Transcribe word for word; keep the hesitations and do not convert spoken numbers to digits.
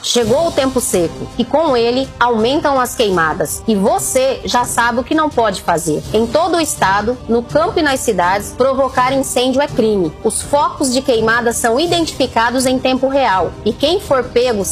Chegou o tempo seco e com ele aumentam as queimadas. E você já sabe o que não pode fazer. Em todo o estado, no campo e nas cidades, provocar incêndio é crime. Os focos de queimada são identificados em tempo real e quem for pego